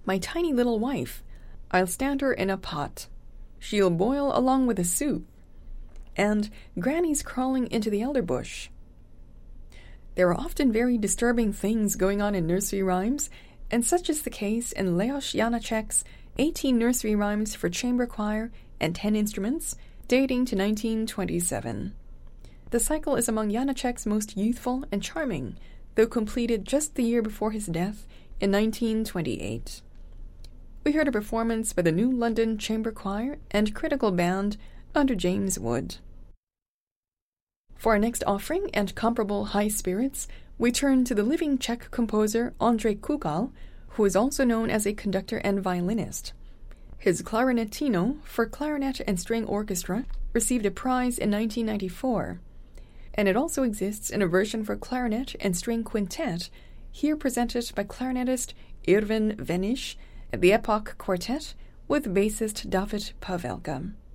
My tiny little wife. I'll stand her in a pot. She'll boil along with the soup. And Granny's crawling into the elder bush. There are often very disturbing things going on in nursery rhymes, and such is the case in Leos Janáček's 18 nursery rhymes for chamber choir and 10 instruments, dating to 1927. The cycle is among Janáček's most youthful and charming, though completed just the year before his death in 1928. We heard a performance by the New London Chamber Choir and Critical Band under James Wood. For our next offering and comparable high spirits, we turn to the living Czech composer Ondřej Kukal, who is also known as a conductor and violinist. His Clarinetino for clarinet and string orchestra received a prize in 1994, and it also exists in a version for clarinet and string quintet, here presented by clarinetist Irvin Veniš, the Epoch Quartet, with bassist David Pavelka.